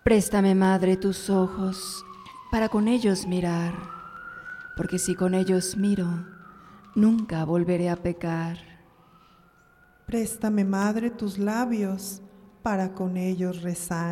Préstame, Madre, tus ojos para con ellos mirar, porque si con ellos miro, nunca volveré a pecar. Préstame, Madre, tus labios para con ellos rezar,